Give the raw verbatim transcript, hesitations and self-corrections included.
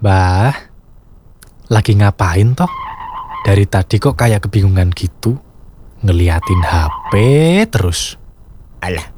Mbah, lagi ngapain toh? Dari tadi kok kayak kebingungan gitu, ngeliatin H P terus. Alah,